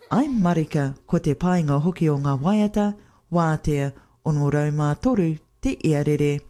Ai Marika ko te painga hoki o ngā waiata, wātea, 603 te Iarere.